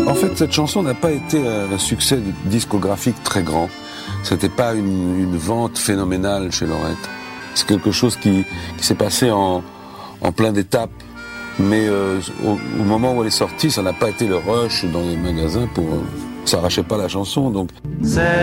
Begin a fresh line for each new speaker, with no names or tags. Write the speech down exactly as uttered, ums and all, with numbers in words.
En fait, cette chanson n'a pas été un succès discographique très grand. C'était pas une, une vente phénoménale chez Lorette. C'est quelque chose qui, qui s'est passé en, en plein d'étapes. Mais euh, au, au moment où elle est sortie, ça n'a pas été le rush dans les magasins pour... Euh, ça arrachait pas la chanson, donc...
C'est